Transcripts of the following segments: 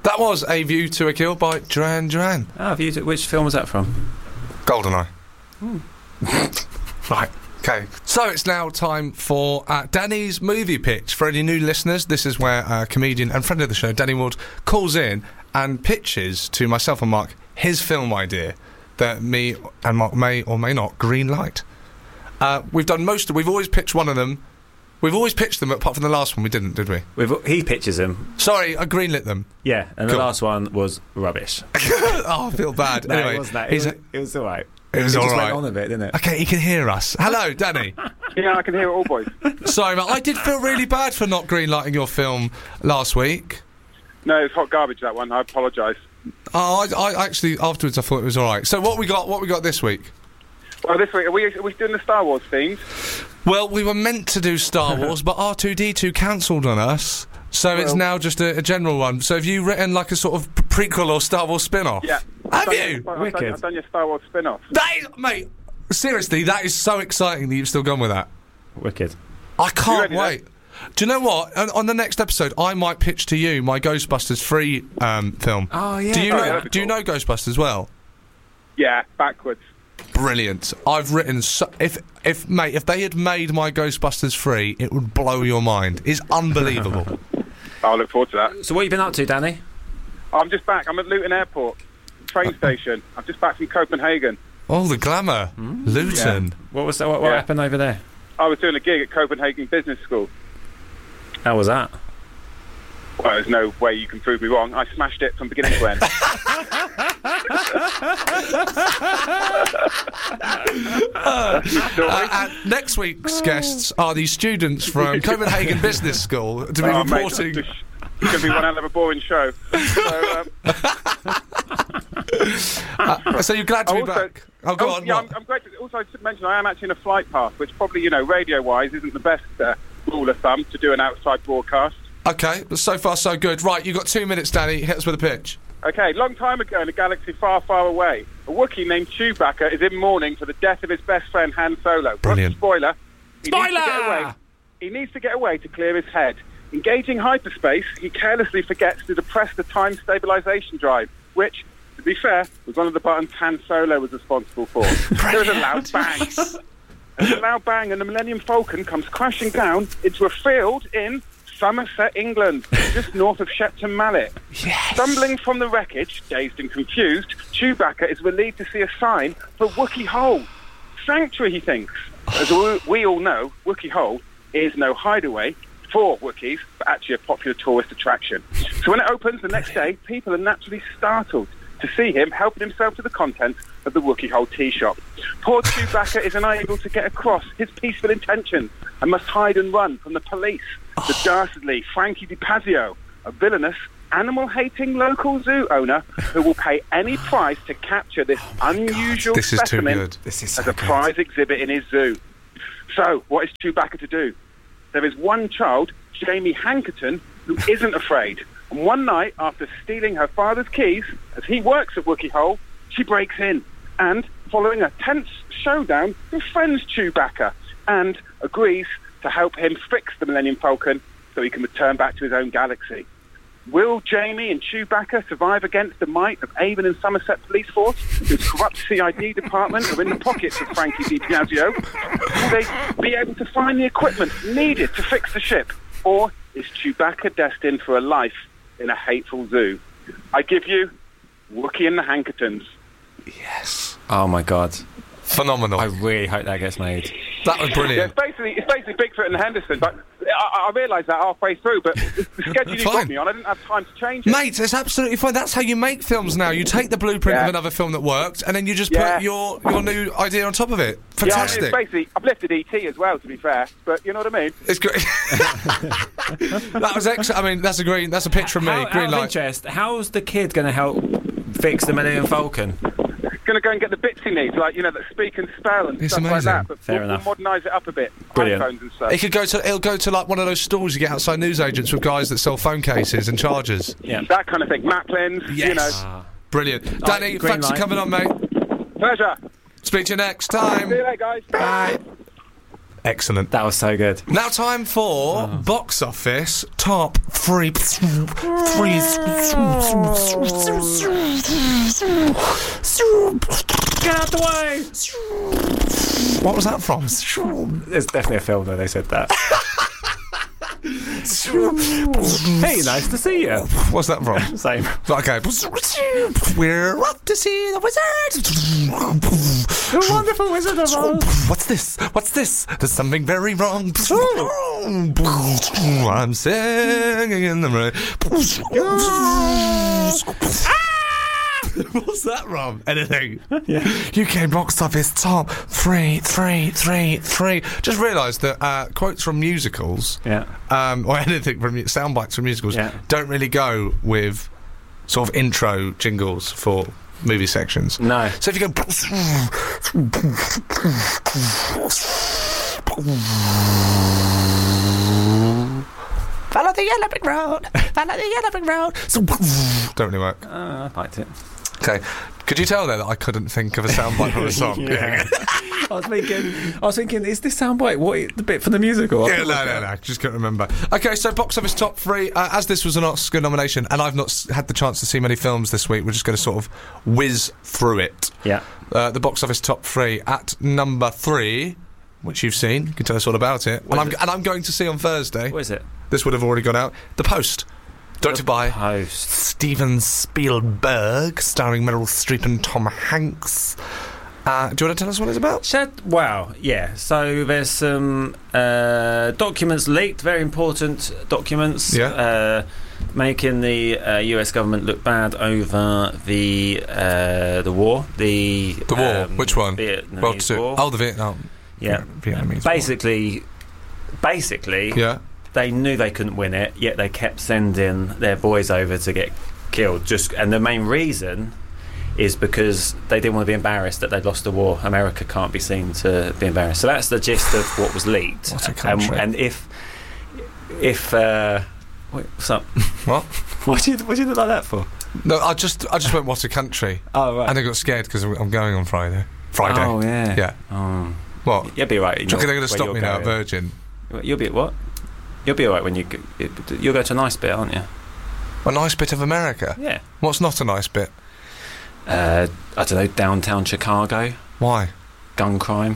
That was A View to a Kill by Duran Duran. Ah, which film was that from? GoldenEye. Right. Okay. So it's now time for Danny's movie pitch. For any new listeners, this is where comedian and friend of the show, Danny Ward, calls in and pitches to myself and Mark his film idea that me and Mark may or may not green light. We've always pitched one of them. We've always pitched them, apart from the last one we didn't, did we? He pitches them. Sorry, I greenlit them. Yeah, and the last one was rubbish. Oh, I feel bad. No, anyway, it wasn't that. It was all right. It was all just right. went on a bit, didn't it? Okay, he can hear us. Hello, Danny. Yeah, I can hear it all, boys. Sorry, mate. I did feel really bad for not greenlighting your film last week. No, it's hot garbage, that one. I apologise. Oh, I actually, afterwards, I thought it was all right. So what we got this week? Well, this week, are we doing the Star Wars themes? Well, we were meant to do Star Wars, but R2-D2 cancelled on us, so it's now just a general one. So have you written like a sort of prequel or Star Wars spin-off? Yeah. Have you? I've done your Star Wars spin-off. That is, mate, seriously, that is so exciting that you've still gone with that. Wicked. I can't wait. Do you know what? On the next episode, I might pitch to you my Ghostbusters 3 film. Oh, yeah. Do you know Ghostbusters well? Yeah, backwards. Brilliant. I've written if they had made my Ghostbusters 3, it would blow your mind. It's unbelievable. I'll look forward to that. So what have you been up to, Danny? I'm just back. I'm at Luton Airport, train station. I'm just back from Copenhagen. Oh, the glamour. Luton. Yeah. What was that? What happened over there? I was doing a gig at Copenhagen Business School. How was that? Well, there's no way you can prove me wrong. I smashed it from beginning to end. Next week's guests are the students from Copenhagen Business School to be reporting. Mate, it's going to be one hell of a boring show. So you're glad to be back? Oh, go on. Yeah, I'm great. Also, I should mention I am actually in a flight path, which probably, radio-wise, isn't the best rule of thumb to do an outside broadcast. Okay, but so far so good. Right, you've got 2 minutes, Danny. Hit us with a pitch. Okay, long time ago in a galaxy far, far away, a Wookiee named Chewbacca is in mourning for the death of his best friend Han Solo. Brilliant. Spoiler. Spoiler! He needs to get away to clear his head. Engaging hyperspace, he carelessly forgets to depress the time stabilization drive, which, to be fair, was one of the buttons Han Solo was responsible for. There was a loud bang. There's a loud bang, and the Millennium Falcon comes crashing down into a field in Somerset, England, just north of Shepton Mallet. Yes. Stumbling from the wreckage, dazed and confused, Chewbacca is relieved to see a sign for Wookiee Hole. Sanctuary, he thinks. As we all know, Wookiee Hole is no hideaway for Wookiees, but actually a popular tourist attraction. So when it opens the next day, people are naturally startled to see him helping himself to the contents of the Wookiee Hole tea shop. Poor Chewbacca is unable to get across his peaceful intentions and must hide and run from the police. The dastardly Frankie DiPazio, a villainous, animal-hating local zoo owner who will pay any price to capture this unusual specimen as a prize exhibit in his zoo. So, what is Chewbacca to do? There is one child, Jamie Hankerton, who isn't afraid. And one night, after stealing her father's keys, as he works at Wookiee Hole, she breaks in and, following a tense showdown, befriends Chewbacca and agrees to help him fix the Millennium Falcon so he can return back to his own galaxy. Will Jamie and Chewbacca survive against the might of Avon and Somerset Police Force, whose corrupt CID department are in the pockets of Frankie DiPiaggio? Will they be able to find the equipment needed to fix the ship? Or is Chewbacca destined for a life in a hateful zoo? I give you Wookiee and the Hankertons. Yes. Oh, my God. Phenomenal. I really hope that gets made. That was brilliant. Yeah, it's basically Bigfoot and Henderson, but I realised that halfway through, but the schedule you got me on, I didn't have time to change it. Mate, it's absolutely fine. That's how you make films now. You take the blueprint of another film that worked, and then you just put your new idea on top of it. Fantastic. Yeah, basically, I've lifted E.T. as well, to be fair, but you know what I mean? It's great. That was excellent. I mean, that's a pitch from me. Green light. Interest, how's the kid going to help fix the Millennium Falcon? Going to go and get the bits he needs, like, that speak and spell and stuff like that. But Fair enough. We'll modernise it up a bit. Brilliant. iPhones and stuff. It'll go to like one of those stores you get outside newsagents with guys that sell phone cases and chargers. Yeah. That kind of thing. Maplins, Yes. Brilliant. Danny, thanks for coming on, mate. Pleasure. Speak to you next time. See you later, guys. Bye. Excellent. That was so good. Now time for box office top 3. Get out the way! What was that from? There's definitely a film where they said that. Hey, nice to see you. What's that from? Same. Okay. We're off to see the wizard. The wonderful Wizard of Oz. What's this? What's this? There's something very wrong. I'm singing in the rain. What's that from? Anything? Yeah. UK box office top 3. Just realised that quotes from musicals, Yeah. or anything from sound bites from musicals, don't really go with sort of intro jingles for movie sections. No. So if you go, follow the yellow brick road, follow the yellow brick road. Don't really work. I liked it. Okay, could you tell there that I couldn't think of a soundbite from a song? Yeah. I was thinking, is this soundbite the bit for the musical? Yeah, no, just couldn't remember. Okay, so box office top 3. As this was an Oscar nomination, and I've not had the chance to see many films this week, we're just going to sort of whiz through it. Yeah. The box office top 3 at number 3, which you've seen. You can tell us all about it. And I'm going to see on Thursday. What is it? This would have already gone out. The Post. Directed by Post. Steven Spielberg, starring Meryl Streep and Tom Hanks. Do you want to tell us what it's about? Wow, yeah. So there's some documents leaked, very important documents, making the US government look bad over the war. The war? Which one? Vietnamese War. Oh, the Vietnam. Yeah. Vietnamese Basically, yeah. They knew they couldn't win it, yet they kept sending their boys over to get killed. And the main reason is because they didn't want to be embarrassed that they'd lost the war. America can't be seen to be embarrassed. So that's the gist of what was leaked. What a country. And if wait, what's up? What? What did you look like that for? No, I just went, what a country. Oh, right. And I got scared because I'm going on Friday. Oh, yeah. Yeah. Oh. What? You'll be right. Do you reckon they're going to stop me now at Virgin? You'll be at what? You'll be alright when you'll go to a nice bit, aren't you? A nice bit of America? Yeah. What's not a nice bit? I don't know, downtown Chicago. Why? Gun crime.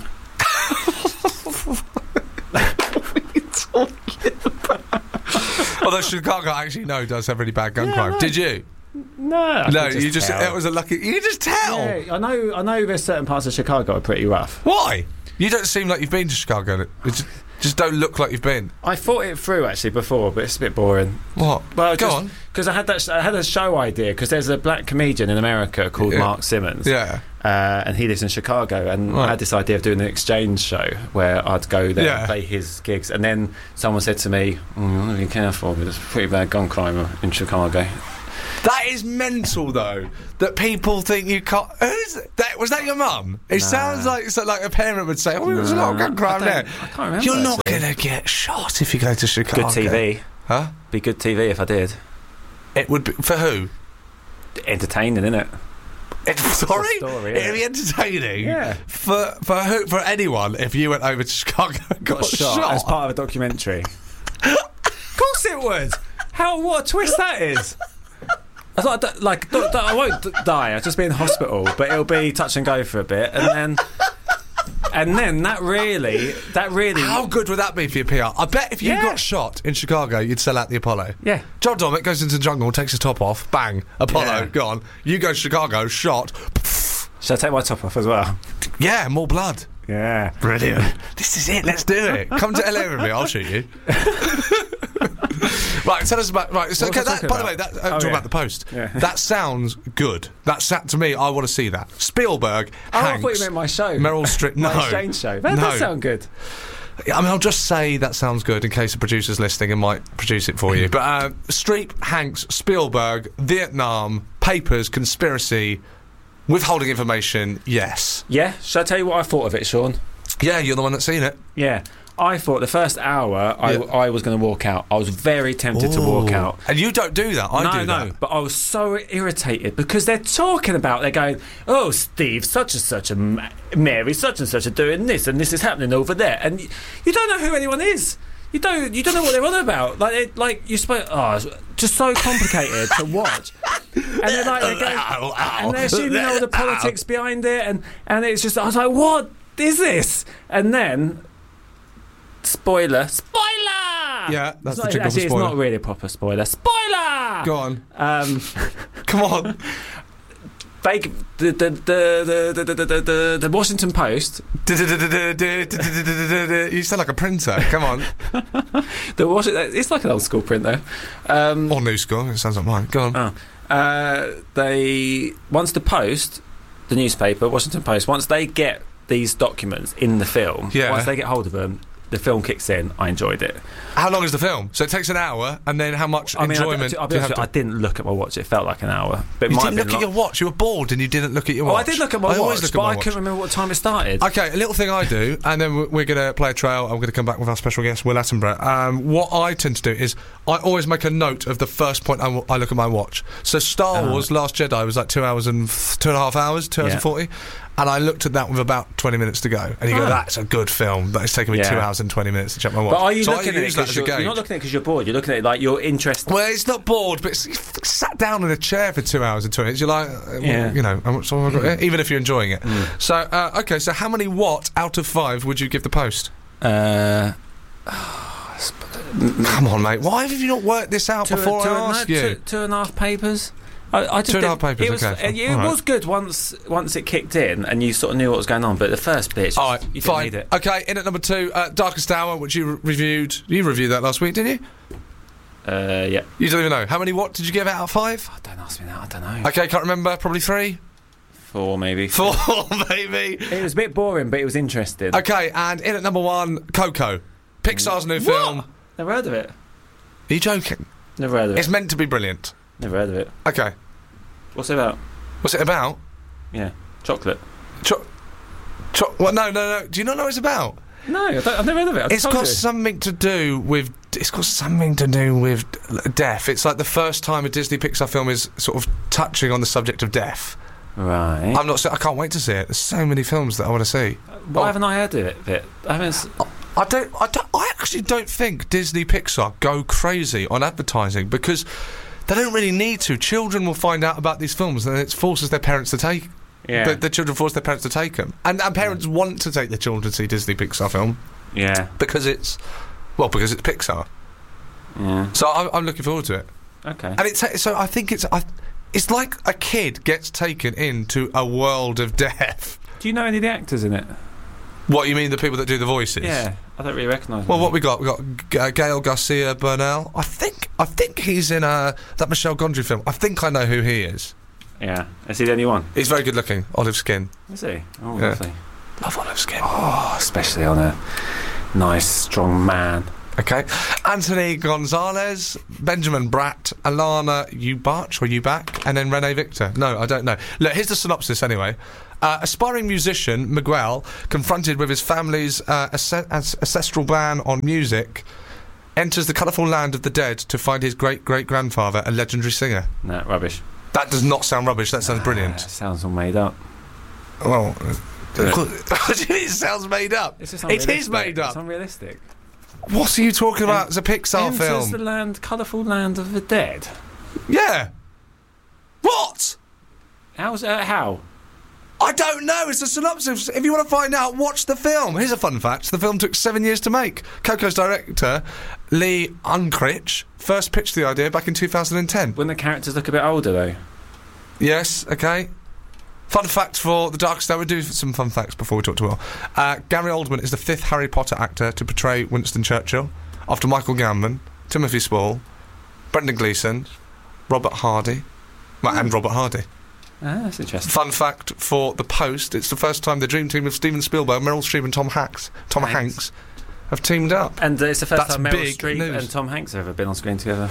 Although Chicago, I actually know, does have really bad gun crime. Right. Did you? No, you just tell. it was a lucky. You just tell. Yeah, I know. There's certain parts of Chicago are pretty rough. Why? You don't seem like you've been to Chicago. Just don't look like you've been. I thought it through actually before, but it's a bit boring. What? Well, go on. Because I had a show idea. Because there's a black comedian in America called Mark Simmons. Yeah. And he lives in Chicago, and I had this idea of doing an exchange show where I'd go there and play his gigs. And then someone said to me, "You want to be careful, but there's pretty bad gun crime in Chicago." That is mental, though. That people think you can't. Who's that? Was that your mum? It sounds like a parent would say, "Oh, there's a lot of gun crime there." I can't remember. You're not going to get shot if you go to Chicago. Good TV, huh? Be good TV if I did. It would be for who? Entertaining, isn't it? Sorry, story, it'd be entertaining. Yeah. For who? For anyone, if you went over to Chicago and got shot as part of a documentary. Of course it would. What a twist that is. I thought, I won't die. I'll just be in hospital, but it'll be touch and go for a bit, and then that really. How good would that be for your PR? I bet if you got shot in Chicago, you'd sell out the Apollo. Yeah. John Dommett goes into the jungle, takes his top off, bang, Apollo, gone. You go to Chicago, shot. Should I take my top off as well? Yeah, more blood. Yeah. Brilliant. This is it, let's do it. Come to LA with me, I'll shoot you. Right, tell us about. Right, so, okay, by the way, talking about the Post. Yeah. That sounds good. To me, I want to see that. Spielberg, Hanks, I thought you meant my show. Meryl Streep. No, my exchange show. That does sound good. I mean, I'll just say that sounds good in case the producer's listening and might produce it for you. But Streep, Hanks, Spielberg, Vietnam, Papers, Conspiracy, withholding information. Yes. Yeah. Shall I tell you what I thought of it, Sean? Yeah, you're the one that's seen it. Yeah. I thought the first hour I was going to walk out. I was very tempted to walk out. And you don't do that. I do that. No, but I was so irritated because they're talking about, they're going, oh, Steve, such and such, and Mary, such and such are doing this, and this is happening over there. And you don't know who anyone is. You don't know what they're on about. Like you're supposed. Oh, it's just so complicated to watch. And they're like, and they're assuming all the politics behind it, and it's just. I was like, what is this? And then, spoiler. Yeah, that's the not, trick of a actually, spoiler. it's not really a proper spoiler. Spoiler. Go on. Come on. The Washington Post. You sound like a printer. Come on. It's like an old school printer. Or new school. It sounds like mine. Go on. Once the Post, the newspaper, Washington Post, once they get these documents in the film, once they get hold of them, the film kicks in. I enjoyed it. How long is the film? So it takes an hour, and then how much enjoyment I'll do be you honest, have? I didn't look at my watch. It felt like an hour. But You didn't look at your watch. You were bored, and you didn't look at your watch. Oh, I did look at my always watch, look at but my I watch. couldn't remember what time it started. Okay, a little thing I do, and then we're going to play a trail. I'm going to come back with our special guest, Will Attenborough. What I tend to do is I always make a note of the first point I look at my watch. So Star Wars Last Jedi was like 2 hours and 2.5 hours, 2 hours and 40. And I looked at that with about 20 minutes to go. And you go, that's a good film. That it's taken me 2 hours and 20 minutes to check my watch. But are you so looking at it because you're not looking at it because you're bored? You're looking at it like you're interested. Well, it's not bored, but you sat down in a chair for 2 hours and 20 minutes. You're like, well, you know, how much time have I got here? Even if you're enjoying it. So, okay, so how many what out of 5 would you give the Post? Come on, mate. Why have you not worked this out before I ask you? 2.5 papers. I just 2.5 papers, it was good once it kicked in and you sort of knew what was going on, but the first bit, all right, you didn't fine. need it. Okay, in at number 2, Darkest Hour, which you reviewed. You reviewed that last week, didn't you? Yeah. You don't even know. How many what did you give out of 5? Oh, don't ask me that. I don't know. Okay, can't remember. Probably 3? 4 maybe. 4 maybe. It was a bit boring, but it was interesting. Okay, and in at number 1, Coco, Pixar's new film. Never heard of it. Are you joking? Never heard of it. It's meant to be brilliant. Never heard of it. Okay. What's it about? What's it about? Yeah, chocolate. What? No. Do you not know what it's about? No, I've never heard of it. It's got something to do with. It's got something to do with death. It's like the first time a Disney Pixar film is sort of touching on the subject of death. Right. I'm not. I can't wait to see it. There's so many films that I want to see. Why haven't I heard of it? I actually don't think Disney Pixar go crazy on advertising because they don't really need to. Children will find out about these films and it forces their parents to take. Yeah. The children force their parents to take them, and parents want to take their children to see Disney Pixar film. Yeah. Because it's Pixar. Yeah. So I'm looking forward to it. Okay. And so I think it's like a kid gets taken into a world of death. Do you know any of the actors in it? What, you mean the people that do the voices? Yeah, I don't really recognise them. Well, what we got? We got Gael Garcia Bernal. I think he's in that Michel Gondry film. I think I know who he is. Yeah. Is he the only one? He's very good looking, olive skin. Is he? Oh, Yeah. lovely. Love olive skin. Oh, especially on a nice, strong man. Okay. Anthony Gonzalez, Benjamin Bratt, Alana Ubach, and then Renee Victor. No, I don't know. Look, here's the synopsis anyway. Aspiring musician Miguel, confronted with his family's ancestral ban on music, enters the colourful land of the dead to find his great-great-grandfather, a legendary singer. No, rubbish. That does not sound rubbish. That sounds brilliant. Sounds all made up. Well, it sounds made up. It's just It is made up. It's unrealistic. What are you talking about? It's a Pixar Enters film. the colourful land of the dead. Yeah. What? How? I don't know. It's a synopsis. If you want to find out, watch the film. Here's a fun fact. The film took 7 years to make. Coco's director, Lee Unkrich, first pitched the idea back in 2010. Wouldn't the characters look a bit older, though? Yes, okay. Fun fact for The Darkest Hour. We'll do some fun facts before we talk to Will. Gary Oldman is the 5th Harry Potter actor to portray Winston Churchill, after Michael Gambon, Timothy Spall, Brendan Gleeson, Robert Hardy, and Robert Hardy. Ah, that's interesting. Fun fact for The Post, it's the first time the dream team of Steven Spielberg, Meryl Streep and Tom Hanks have teamed up. And it's the first That's time Meryl big Streep news. and Tom Hanks have ever been on screen together.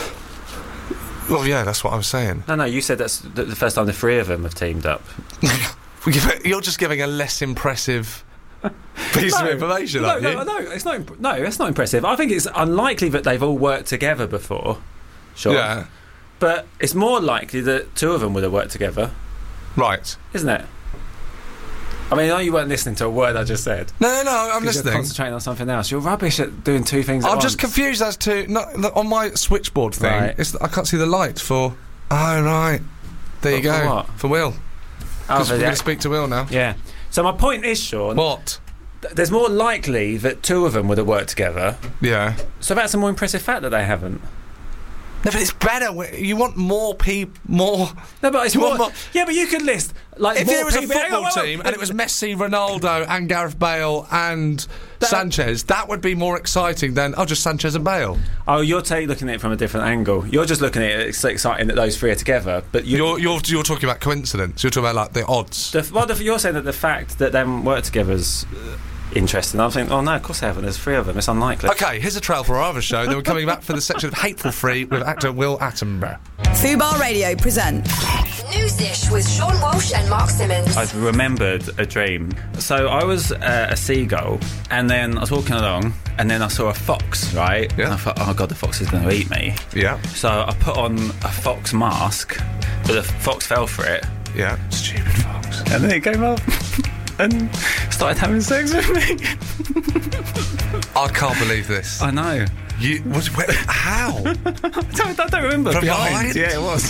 Well, yeah, that's what I was saying. No, you said that's the first time the three of them have teamed up. You're just giving a less impressive piece of information, no, aren't you? no, it's not. No, that's not impressive. I think it's unlikely that they've all worked together before. Sure. Yeah. But it's more likely that two of them would have worked together, Right. isn't it? I mean, I know you weren't listening to a word I just said. No, I'm 'Cause You're listening. concentrating on something else. You're rubbish at doing two things at I'm once. just confused as to on my switchboard thing. Right. I can't see the light for. Oh right, there you For go. what? For Will. Oh, Because we're yeah. going to speak to Will now. Yeah. So my point is, Sean, What? there's more likely that two of them would have worked together. Yeah. So that's a more impressive fact that they haven't. No, but it's better. You want more people. More. No, but it's You more. want more- Yeah, but you could list like If more it was a people. football team and it was Messi, Ronaldo, and Gareth Bale and Sanchez, that would be more exciting than just Sanchez and Bale. Oh, you're looking at it from a different angle. You're just looking at it. It's exciting that those three are together, but You're talking about coincidence. You're talking about like the odds. you're saying that the fact that them work together is interesting. I'm thinking, oh no, of course they haven't. There's three of them. It's unlikely. Okay, here's a trail for our other show. Then we're coming back for the section of Hateful Free with actor Will Attenborough. Fubar Radio presents News Dish with Sean Walsh and Mark Simmons. I've remembered a dream. So I was a seagull, and then I was walking along, and then I saw a fox, right? Yeah. And I thought, oh god, the fox is going to eat me. Yeah. So I put on a fox mask, but the fox fell for it, Yeah. Stupid fox. and then it came up and started having sex with me. I can't believe this. I know. How? I don't remember. From behind? Yeah, it was.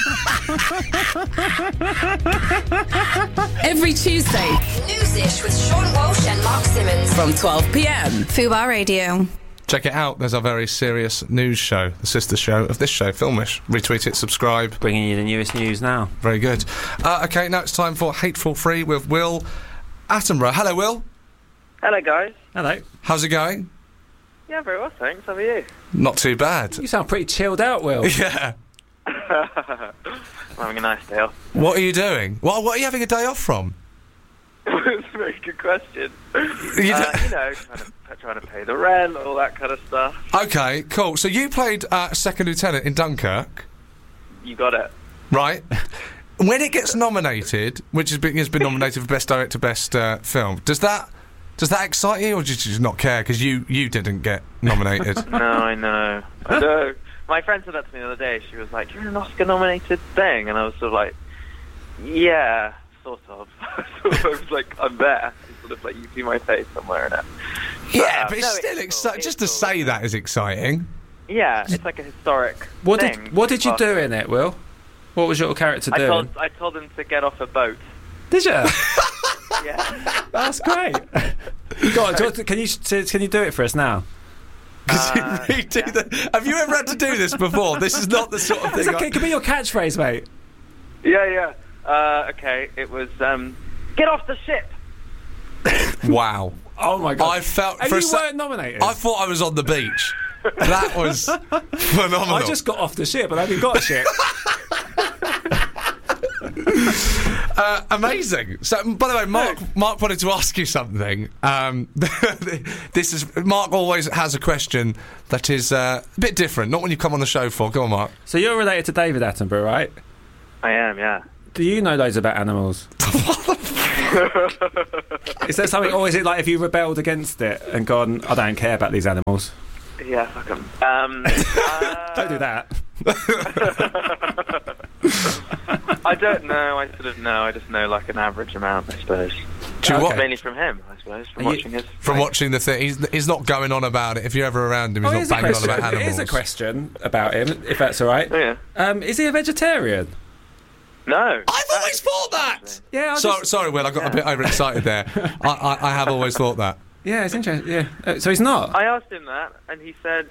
every Tuesday News Dish with Sean Walsh and Mark Simmons. from 12 p.m. Fubar Radio. Check it out. There's our very serious news show, the sister show of this show, Filmish. Retweet it, subscribe. Bringing you the newest news now. Very good. Okay, now it's time for Hateful Free with Will Attenborough. Hello, Will. Hello, guys. Hello. How's it going? Yeah, very well, thanks. How are you? Not too bad. You sound pretty chilled out, Will. Yeah. I'm having a nice day off. What are you doing? What are you having a day off from? It's a very good question. You Trying to pay the rent, all that kind of stuff. Okay, cool. So you played Second Lieutenant in Dunkirk, You got it. right? When it gets nominated, which has been nominated for Best Director, Best Film, does that excite you, or do you just not care because you didn't get nominated? No, I know. I know. My friend said that to me the other day. She was like, "You're in an Oscar-nominated thing," and I was sort of like, "Yeah, sort of." I was like, "I'm there." It's sort of like you see my face somewhere in it. Yeah, but it's no, still it's exciting. cool. Just to It's say that is exciting. Yeah, it's like a historic What thing. did you do in it, Will? What was your character doing? I told them to get off a boat. Did you? Yeah. That's great. Go on, can you do it for us now? Because you redo the. Have you ever had to do this before? This is not the sort of It's thing. okay, it could be your catchphrase, mate. Yeah. Okay, it was, get off the ship! Wow. Oh my god. I felt And for a you sec- weren't nominated. I thought I was on the beach. That was phenomenal. I just got off the ship and I haven't got a ship. Amazing. So, by the way, Mark wanted to ask you something. Mark always has a question that is a bit different. Not when you come on the show for. Go on, Mark. So you're related to David Attenborough, right? I am, yeah. Do you know loads about animals? Is there something, or is it like if you rebelled against it and gone, I don't care about these animals? Yeah, fuck 'em. Don't do that. I don't know, I sort of know, I just know like an average amount, I suppose. Do you what? Mainly from him, I suppose, from Are you- watching his... From watching the thing, he's not going on about it. If you're ever around him, he's here's not a banging on question. about animals. Here's a question about him, if that's all right. Oh, yeah. Is he a vegetarian? No. I've always thought that. Yeah. Sorry, Will. I got a bit overexcited there. I have always thought that. Yeah, it's interesting. Yeah. So he's not. I asked him that, and he said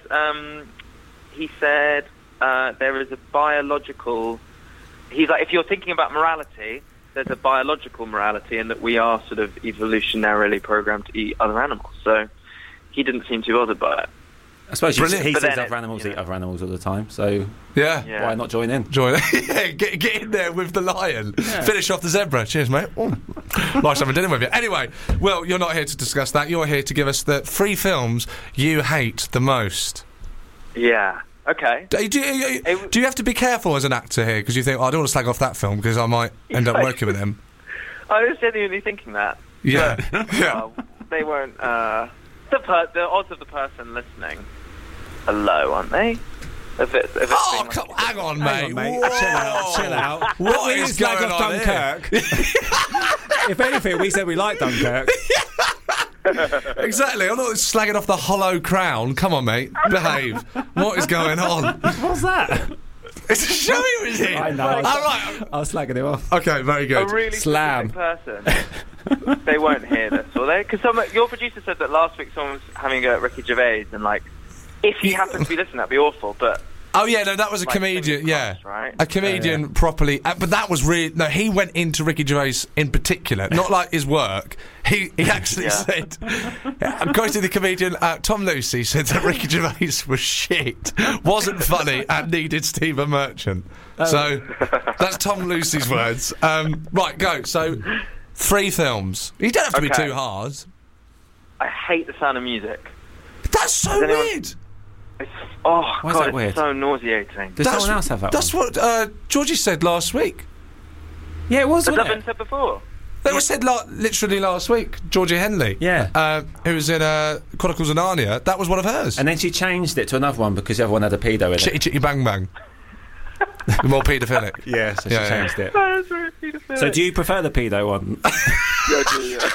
there is a biological... He's like, if you're thinking about morality, there's a biological morality in that we are sort of evolutionarily programmed to eat other animals. So he didn't seem too bothered by it. I suppose he Brilliant. sees But then other it- animals you eat know. other animals all the time, so Yeah. why not join in? Join. Yeah, get in there with the lion. Finish off the zebra. Cheers, mate. Oh. Nice having dinner with you. Anyway, Will, you're not here to discuss that. You're here to give us the 3 films you hate the most. Yeah. Okay. Do you have to be careful as an actor here? Because you think, I don't want to slag off that film because I might end up working with them. I was genuinely thinking that. Yeah. But, Yeah. they won't. The odds of the person listening are low, aren't they? If it's being like hang on, mate. Whoa. Chill out. What We is slag going off on Dunkirk. If anything, we said we like Dunkirk. Exactly. I'm not slagging off the Hollow Crown. Come on, mate. Behave. What is going on? What's that? It's a show he was in. I know. All right. I was slagging him off. Okay, very a good. really Slam. specific person, they won't hear this, will they? Because your producer said that last week someone was having a go at Ricky Gervais, and like, if he happened to be listening, that'd be awful. But Oh yeah, no, that was a like, comedian. fingers Yeah, crossed, right? a comedian properly. But that was really no. He went into Ricky Gervais in particular, not like his work. He actually said, according to the comedian Tom Lucy, said that Ricky Gervais was shit, wasn't funny, and needed Stephen Merchant. So that's Tom Lucy's words. Right, go. So 3 films. You don't have to be Okay. too hard. I hate the sound of music. That's so Does anyone- weird. It's, Why is God, that it's weird? so nauseating. Does someone else have that That's one? what Georgie said last week. Yeah, it was, Has that wasn't been it? said before? That was said literally last week. Georgie Henley. Yeah. Who was in Chronicles of Narnia. That was one of hers. And then she changed it to another one because the other one had a pedo in Chitty it. Chitty Bang Bang. The more paedophilic. Yeah, so she Yeah, yeah. changed it. That's really paedophilic. So do you prefer the pedo one? Yeah, I do, yeah.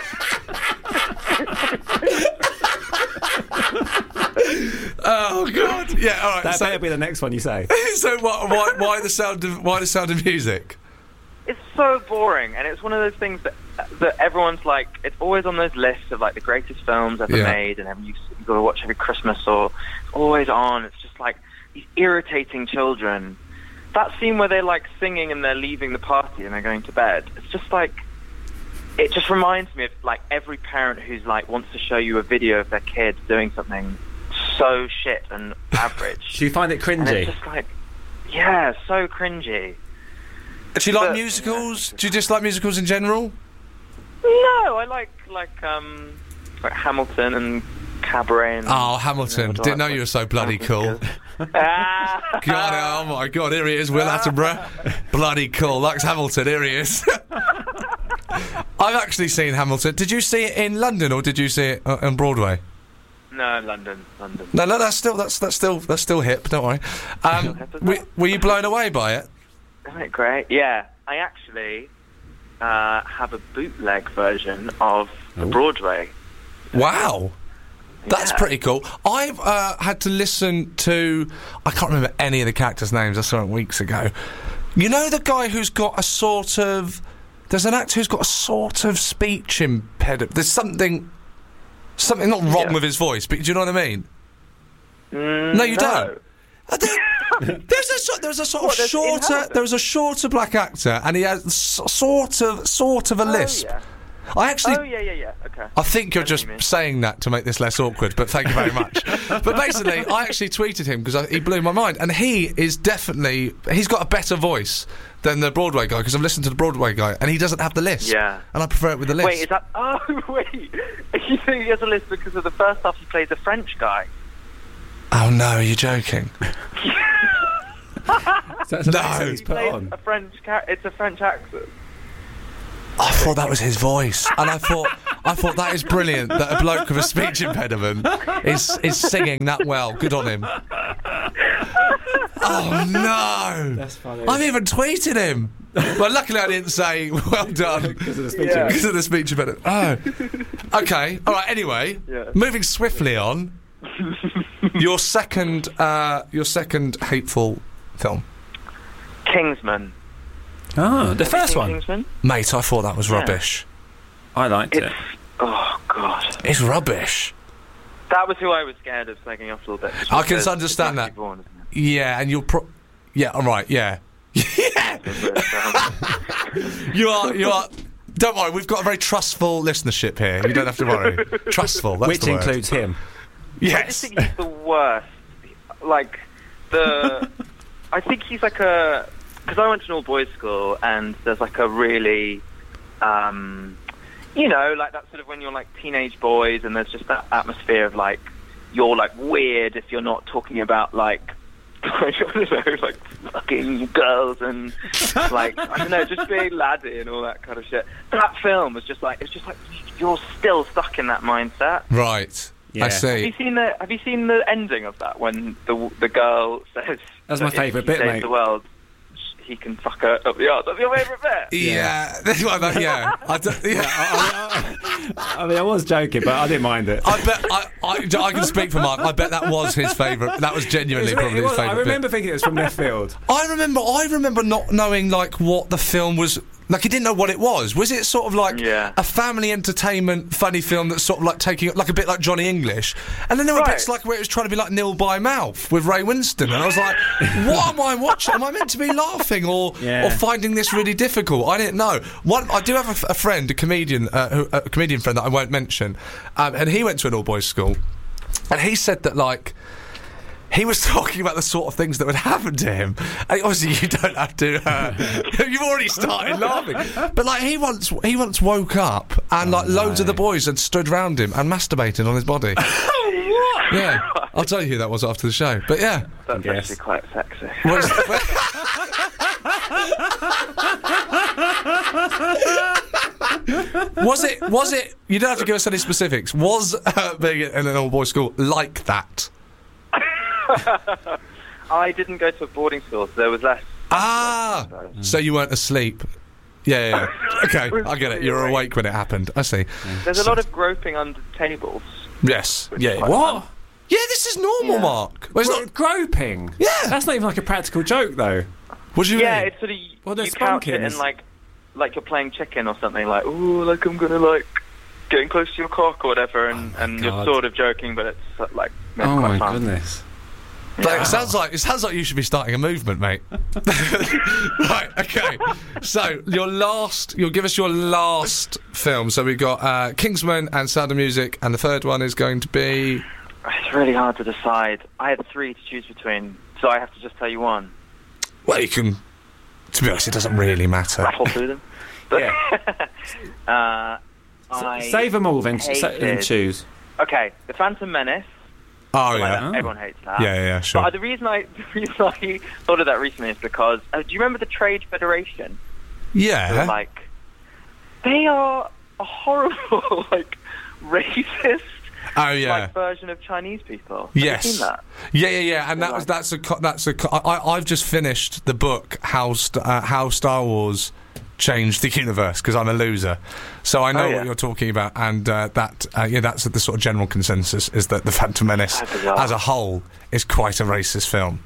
Oh God! Yeah, all right. That so, better be the next one you say. so why the sound of music? It's so boring, and it's one of those things that everyone's like. It's always on those lists of like the greatest films ever Yeah. made, and you've got to watch every Christmas, or it's always on. It's just like these irritating children. That scene where they're like singing and they're leaving the party and they're going to bed. It's just like, it just reminds me of like every parent who's like wants to show you a video of their kid doing something so shit and average. Do you find it And it's cringy? just like, yeah, so cringy. Do you like But- musicals? Do you just like musicals in general? No, I like Hamilton and Cabaret. And, Oh, Hamilton! Yeah, Didn't know you were so bloody cool. Ah. God, oh my God! Here he is, Will Attenborough. Bloody cool. Likes Hamilton. Here he is. I've actually seen Hamilton. Did you see it in London or did you see it on Broadway? No, London. No, that's still hip. Don't worry. Were you blown away by it? Isn't it great? Yeah, I actually have a bootleg version of the Broadway. Wow. That's Yeah. pretty cool. I've had to listen to... I can't remember any of the characters' names. I saw it weeks ago. You know the guy who's got a sort of... There's an actor who's got a sort of speech impediment. There's something not wrong with his voice, but do you know what I mean? No, you don't. There's a sort of shorter... There's a shorter black actor, and he has sort of a lisp. Yeah. I actually... Oh, yeah. Okay. I think you're I know just what you mean. saying that to make this less awkward, but thank you very much. But basically, I actually tweeted him because he blew my mind, and he is definitely... He's got a better voice than the Broadway guy, because I've listened to the Broadway guy, and he doesn't have the lisp. Yeah. And I prefer it with the lisp. Wait, is that... Oh, wait. You think he has a list because of the first half he played the French guy? Oh, no, are you joking? That's No. accent he's He put plays on. a French... It's a French accent. I thought that was his voice, and I thought that is brilliant that a bloke with a speech impediment is singing that well. Good on him. Oh no! That's funny. I've even tweeted him. Well, luckily I didn't say well done Because of the speech. Yeah. because of the speech impediment. Oh, okay. All right. Anyway, Yeah. moving swiftly on. Your second hateful film, Kingsman. Oh, the first one. Kingsman? mate. I thought that was rubbish. I liked It's... it. Oh, God. It's rubbish. That was who I was scared of slagging off a little bit. I can Because understand it's Matthew that. Vaughn, isn't Yeah, and you'll yeah, all right, yeah. Yeah. it? You are. Don't worry, we've got a very trustful listenership here. You don't have to worry. Trustful, that's Which the word. includes him. I just Yes. think he's the worst. Like, I think he's like a... Because I went to an all-boys school, and there's like a really... you know, like that sort of when you're like teenage boys, and there's just that atmosphere of like, you're like weird if you're not talking about like I don't know, like fucking girls and like I don't know, just being laddie and all that kind of shit. That film was just like you're still stuck in that mindset. Right. Yeah. I see. Have you seen the ending of that when the girl says That's my favourite bit, mate. The world, he can fuck her up the arse. That's your favourite bit. Yeah. That's what I yeah. I mean, I was joking, but I didn't mind it. I bet I can speak for Mark. I bet that was his favourite. That was genuinely probably his favourite. I remember thinking it was from left field. I remember not knowing like what the film was. Like, he didn't know what it was. Was it sort of like a family entertainment funny film that's sort of like taking like a bit like Johnny English? And then there were bits like where it was trying to be like Nil by Mouth with Ray Winston, and I was like, what am I watching? Am I meant to be laughing or finding this really difficult? I didn't know. I do have a friend, a comedian friend that I won't mention, and he went to an all-boys school, and he said that like. He was talking about the sort of things that would happen to him. And obviously, you don't have to. You've already started laughing. But like, he once woke up and like loads of the boys had stood round him and masturbated on his body. What? Yeah, I'll tell you who that was after the show. But yeah, that's actually quite sexy. Was it? You don't have to give us any specifics. Was being in an all-boys school like that? I didn't go to a boarding school, so there was less. So you weren't asleep. Yeah. Okay, I get it. You were awake when it happened. I see. There's a lot of groping under tables. Yes. Yeah. What? Yeah, this is normal, Mark. Well, it's not groping. Yeah. That's not even like a practical joke, though. What do you mean? It's sort of they're you count it in like you're playing chicken or something. Like, ooh, like I'm gonna like getting close to your cock or whatever, and you're sort of joking, but it's like oh quite my fun. goodness. It sounds like you should be starting a movement, mate. Right, okay. So you'll give us your last film. So we've got Kingsman and Sound of Music, and the third one is going to be. It's really hard to decide. I had 3 to choose between, so I have to just tell you one. Well, you can. To be honest, it doesn't really matter. Rattle through them. Save them all, then choose. Okay, The Phantom Menace. Oh yeah, everyone hates that. Yeah, sure. But the reason I thought of that recently is because do you remember the Trade Federation? Yeah. Like, they are a horrible, like, racist. Oh yeah. Like version of Chinese people. Yes. Have you seen that? Yeah, and I've just finished the book How Star Wars changed the universe, because I'm a loser, so I know what you're talking about, and that's the sort of general consensus, is that The Phantom Menace as a whole is quite a racist film.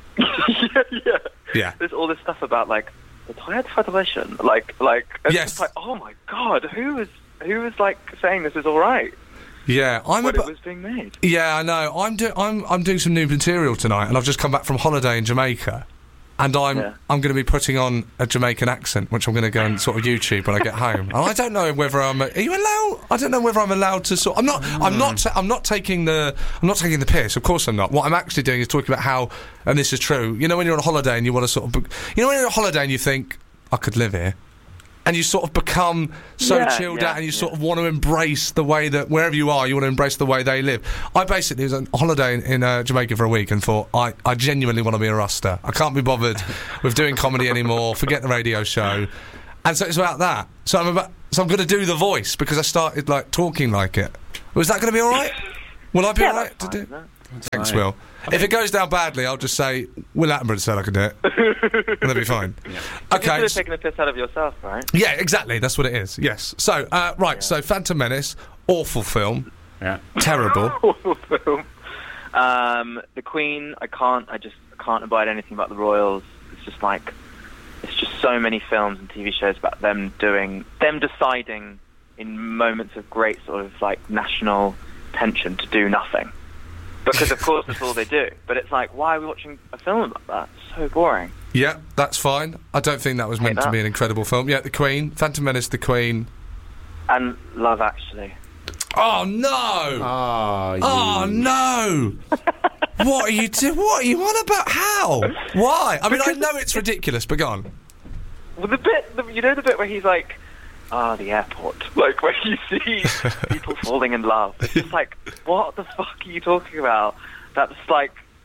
Yeah. There's all this stuff about like the Trade Federation, like it's just like, oh my god, who was like saying this is all right? Yeah, it was being made. Yeah, I know. I'm doing some new material tonight, and I've just come back from holiday in Jamaica. And I'm going to be putting on a Jamaican accent, which I'm going to go and sort of YouTube when I get home. And I don't know whether are you allowed? I don't know whether I'm allowed to sort. I'm not taking the piss. Of course I'm not. What I'm actually doing is talking about how, and this is true. You know, when you're on a holiday and you want to sort of, when you're on a holiday and you think, I could live here. And you sort of become so chilled out, and you sort of want to embrace the way that wherever you are, you want to embrace the way they live. I basically was on holiday in Jamaica for a week and thought, I genuinely want to be a Rasta. I can't be bothered with doing comedy anymore. Forget the radio show. And so it's about that. So I'm going to do the voice, because I started like talking like it. Was that going to be all right? Will I be all right to do? Thanks, Will. If it goes down badly, I'll just say Will Attenborough said I could do it, and that'll be fine. Okay. You're taking a piss out of yourself, right? Yeah, exactly. That's what it is. Yes. So, So, Phantom Menace, awful film. Yeah. Terrible. Awful film. The Queen. I just can't abide anything about the royals. It's just so many films and TV shows about them deciding in moments of great sort of like national tension to do nothing. Because, of course, that's all they do. But it's like, why are we watching a film like that? It's so boring. Yeah, that's fine. I don't think that was meant to be an incredible film. Yeah, The Queen, Phantom Menace, The Queen. And Love Actually. Oh, no! Oh, no! What are you What are you on about? How? Why? I mean, I know it's ridiculous, but go on. Well, the bit where he's like, the airport. Like, where you see people falling in love. It's just like, what the fuck are you talking about? That's like,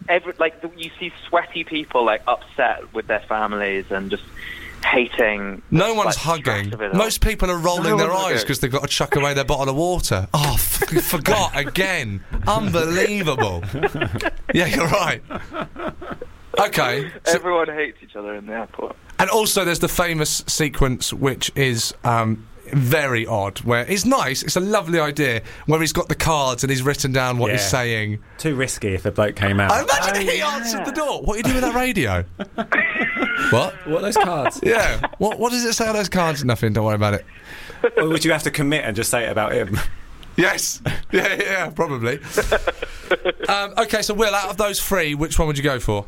you see sweaty people like upset with their families and just hating. No one's like, hugging. stress of it all. Most people are rolling No their one's eyes hugging. because they've got to chuck away their bottle of water. Oh, forgot again. Unbelievable. Yeah, you're right. Okay. So, Everyone hates each other in the airport. and also there's the famous sequence which is very odd, where it's nice, it's a lovely idea, where he's got the cards and he's written down what he's Yeah. saying. Too risky if a bloke came out. I imagine he answered the door. What are you doing with that radio? What? What are those cards? Yeah. What does it say on those cards? Nothing, don't worry about it. Or would you have to commit and just say it about him? Yes. Yeah, probably. Okay, so Will, out of those three, which one would you go for?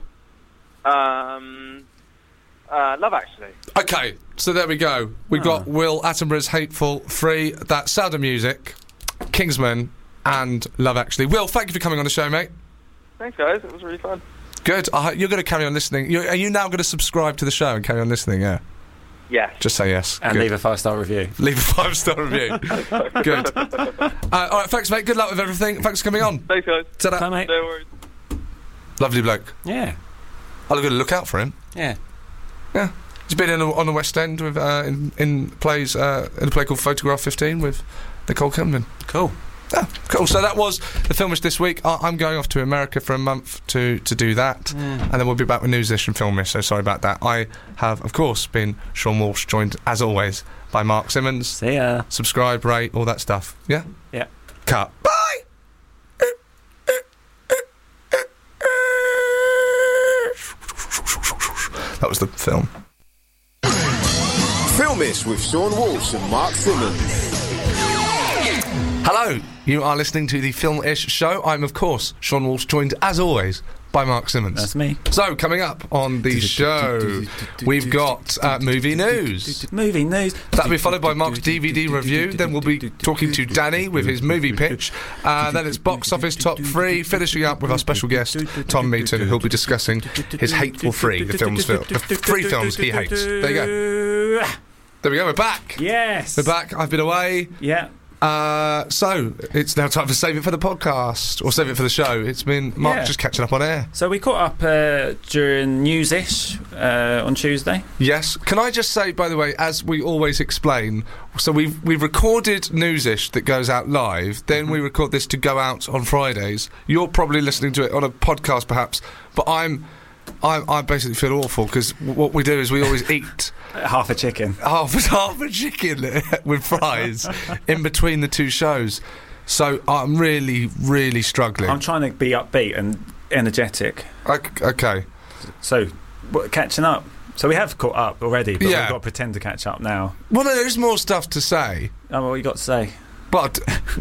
Love Actually. Okay, so there we go. We've got Will Attenborough's Hateful Three, that's Sound of Music, Kingsman, and Love Actually. Will, thank you for coming on the show, mate. Thanks, guys. It was really fun. Good. You're going to carry on listening. Are you now going to subscribe to the show and carry on listening? Yeah. Yes. Just say yes. And Good. leave a 5-star review. Leave a 5-star review. Good. All right, thanks, mate. Good luck with everything. Thanks for coming on. Thanks, guys. Ta-da. Bye, mate. No worries. Lovely bloke. Yeah. I'll have a look out for him. Yeah. Yeah. He's been on the West End with in plays in a play called Photograph 15 with Nicole Kidman. Cool. Yeah, cool. So that was the Filmish this week. I'm going off to America for a month to do that, and then we'll be back with Newsish and Filmish. So sorry about that. I have, of course, been Sean Walsh, joined as always by Mark Simmons. See ya. Subscribe, rate, all that stuff. Yeah. Yeah. Cut. Bye. That was the film. Filmish with Sean Walsh and Mark Simmons. Hello, you are listening to the Film-ish show. I'm, of course, Sean Walsh, joined as always by Mark Simmons. That's me. So, coming up on the show, we've got movie news. Movie news. That'll be followed by Mark's DVD review. Then we'll be talking to Danny with his movie pitch. Then it's box office top 3, finishing up with our special guest, Tom Meaton, who'll be discussing his Hateful Three, the 3 films he hates. There you go. There we go, we're back. Yes. We're back. I've been away. Yeah. So it's now time to save it for the podcast, or save it for the show. It's been Mark just catching up on air. So we caught up during Newsish on Tuesday. Yes. Can I just say, by the way, as we always explain, so we've recorded Newsish that goes out live, then we record this to go out on Fridays. You're probably listening to it on a podcast, perhaps, but I basically feel awful because what we do is we always eat Half a chicken. half a chicken with fries in between the two shows. So I'm really, really struggling. I'm trying to be upbeat and energetic. Okay. So, catching up. So we have caught up already, but Yeah. we've got to pretend to catch up now. Well, no, there's more stuff to say. Oh, what you got to say? But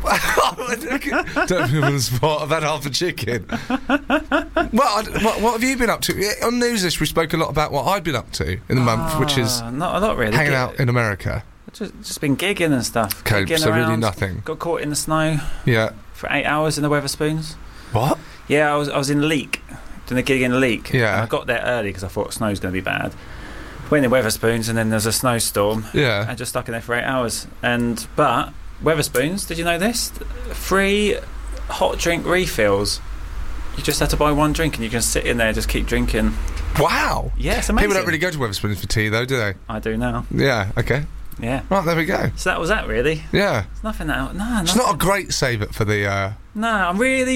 don't be on the spot. I've had half a chicken. Well, what have you been up to? On Newsish, we spoke a lot about what I'd been up to in the month, which is not a lot really. hanging out in America. Just been gigging and stuff. Okay, Gigging so really around. nothing. Got caught in the snow Yeah. for 8 hours in the Weatherspoons. What? Yeah, I was in Leek, doing a gig in Leek. Yeah. And I got there early because I thought snow's going to be bad. Went in Weatherspoons and then there's a snowstorm. Yeah. And just stuck in there for 8 hours. But Weatherspoons, did you know this? Free hot drink refills. You just have to buy one drink and you can sit in there and just keep drinking. Wow. Yeah, it's amazing. People don't really go to Weatherspoons for tea, though, do they? I do now. Yeah. Okay. Yeah. Right, there we go. So that was that really. Yeah. There's nothing that. No, It's not a great save it for the. No, I'm really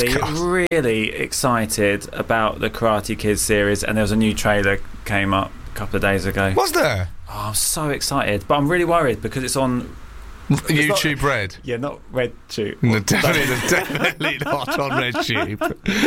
excited about the Karate Kid series, and there was a new trailer came up a couple of days ago. Was there? Oh, I'm so excited, but I'm really worried because it's on YouTube Red. Yeah, not RedTube. No, definitely not on RedTube.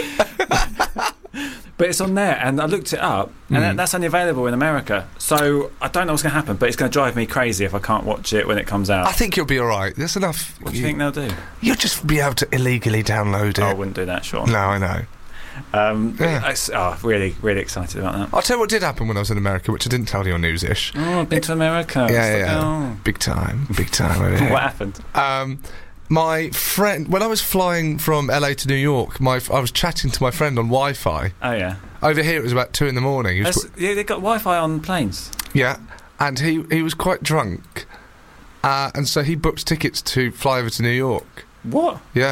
But it's on there, and I looked it up, and that's only available in America. So I don't know what's going to happen, but it's going to drive me crazy if I can't watch it when it comes out. I think you'll be all right. There's enough. What do you think they'll do? You'll just be able to illegally download it. Oh, I wouldn't do that, Sean. No, I know. Really, really excited about that. I'll tell you what did happen when I was in America, which I didn't tell you on Newsish. Oh, I've been to America. Yeah. Big time over here. What happened? My friend, when I was flying from LA to New York, I was chatting to my friend on Wi-Fi. Oh, yeah. Over here, it was about 2 in the morning. Yeah, they've got Wi-Fi on planes. Yeah, and he was quite drunk, and so he booked tickets to fly over to New York. What? Yeah,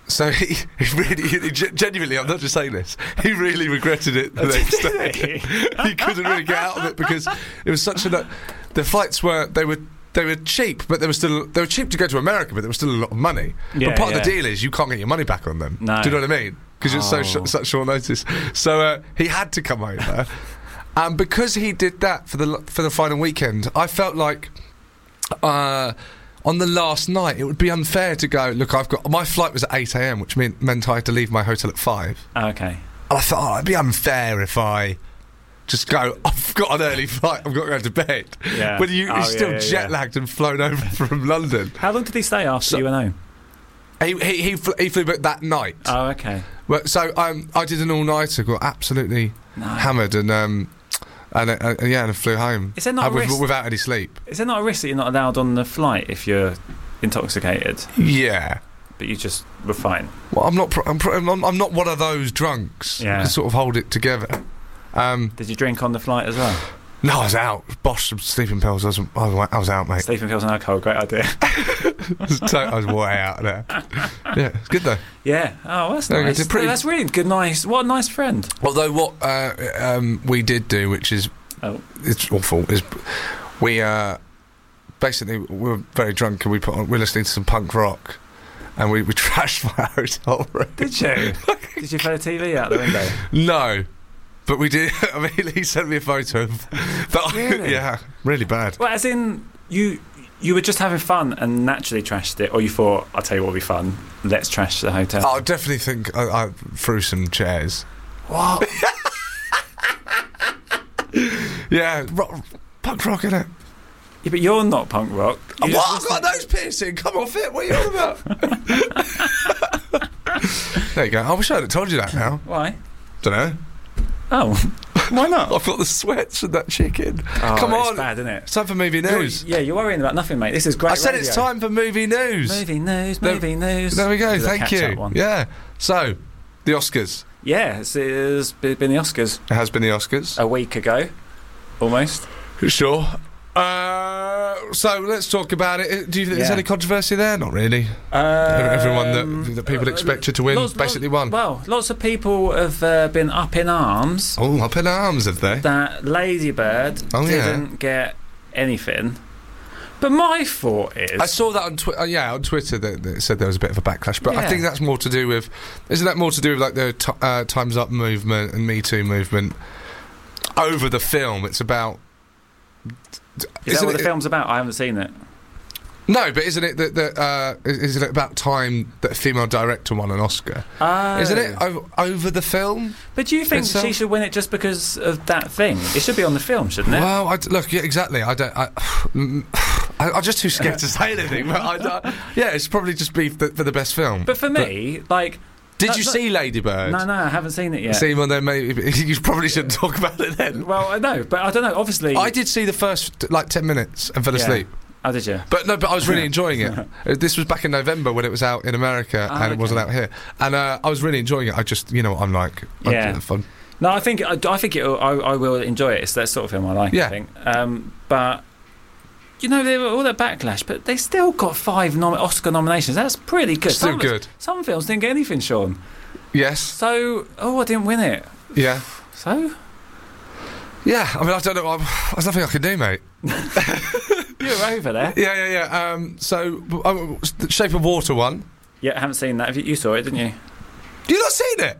So he really, genuinely, I'm not just saying this, he really regretted it the next day. He couldn't really get out of it because it was such a... The flights were cheap, but they were cheap to go to America, but there was still a lot of money. Yeah, but part of the deal is you can't get your money back on them. No. Do you know what I mean? Because it's such short notice. So he had to come over. And because he did that for the final weekend, I felt like... on the last night, it would be unfair to go, look, my flight was at 8 a.m, which meant I had to leave my hotel at 5. Oh, okay. And I thought, it'd be unfair if I just go, I've got an early flight, I've got to go to bed. Yeah. When you're still jet-lagged and flown over from London. How long did he stay after you went home? He flew back that night. Oh, okay. Well, so I did an all-nighter, got absolutely hammered, and flew home. Is there not a risk? Without any sleep. Is there not a risk that you're not allowed on the flight if you're intoxicated? Yeah. But you just were fine. Well, I'm not one of those drunks. Yeah. Who sort of hold it together. Did you drink on the flight as well? No, I was out. Bosh some sleeping pills. I was out, mate. Sleeping pills and alcohol, great idea. I was way out there. Yeah, it's good though. Yeah. Oh, that's nice. That's really good. Nice. What a nice friend. Although what we did do, which is it's awful, is we basically we were very drunk and we're listening to some punk rock, and we trashed my hotel room. Did you? Did you throw the TV out the window? No. But we did. I mean, he sent me a photo of that. Really? Yeah, really bad. Well, as in you were just having fun and naturally trashed it, or you thought, I'll tell you what will be fun, let's trash the hotel. I definitely think I threw some chairs. What? Yeah, punk rock, innit? Yeah, but you're not punk rock. I've got nose piercing. Come off it. What are you on about? There you go. I wish I hadn't told you that now. Why? Don't know. Oh, why not? I've got the sweats and that chicken. Oh, Come on. It's bad, isn't it? It's time for movie news. You're worrying about nothing, mate. This is great. I said radio. it's time for movie news. Movie news. There we go. Thank you. One. Yeah. So, the Oscars. Yeah, it's been the Oscars. It has been the Oscars. A week ago, almost. Sure. So let's talk about it. Do you think there's any controversy there? Not really. Everyone that people expected to win basically won. Well, lots of people have been up in arms. Oh, up in arms, have they? That Lady Bird didn't get anything. But my thought is... I saw that on Twitter that it said there was a bit of a backlash, but I think that's more to do with... Isn't that more to do with like the Time's Up movement and Me Too movement over the film? It's about... Is that what the film's about? I haven't seen it. No, but isn't it isn't it about time that a female director won an Oscar? Isn't it over the film? But do you think she should win it just because of that thing? It should be on the film, shouldn't it? Well, look, yeah, exactly. I'm just too scared to say anything. But it's probably just be for the best film. But for me, Did you see Lady Bird? No, I haven't seen it yet. See, well, then maybe you probably shouldn't talk about it then. Well, I know, but I don't know. Obviously, I did see the first 10 minutes and fell asleep. Oh, did you? But I was really enjoying it. This was back in November when it was out in America and it wasn't out here. And I was really enjoying it. I just, I'm like, fun. No, I think I will enjoy it. It's that sort of film I like. Yeah. I think, but. There were all that backlash, but they still got 5 Oscar nominations. That's pretty good. Still good. Some films didn't get anything, Sean. Yes. So, I didn't win it. Yeah. So? Yeah, I mean, I don't know. There's nothing I can do, mate. You were over there. Yeah. Shape of Water won. Yeah, I haven't seen that. You saw it, didn't you? You not seen it?